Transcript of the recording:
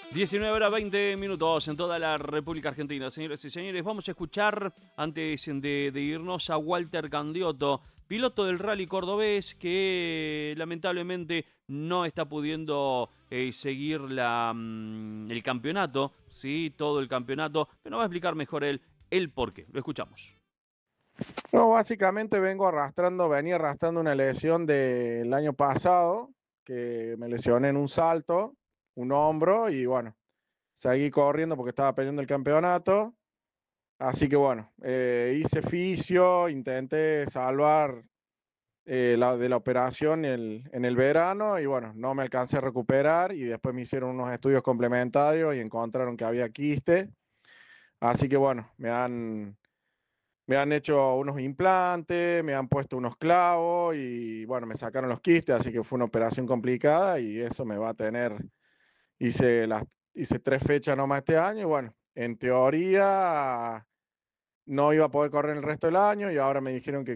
19 horas 20 minutos en toda la República Argentina. Señores y señores, vamos a escuchar, antes de irnos, a Walter Candiotto, piloto del Rally Cordobés, que lamentablemente no está pudiendo seguir el campeonato, ¿sí? Todo el campeonato, pero nos va a explicar mejor él el por qué. Lo escuchamos. No, básicamente venía arrastrando una lesión del año pasado, que me lesioné en un salto, un hombro, y bueno, seguí corriendo porque estaba peleando el campeonato. Así que bueno, hice fisio, intenté salvar de la operación en el verano y bueno, no me alcancé a recuperar y después me hicieron unos estudios complementarios y encontraron que había quiste. Así que bueno, me han hecho unos implantes, me han puesto unos clavos y bueno, me sacaron los quistes, así que fue una operación complicada y eso me va a tener, hice, las, hice 3 fechas nomás este año y bueno, en teoría no iba a poder correr el resto del año y ahora me dijeron que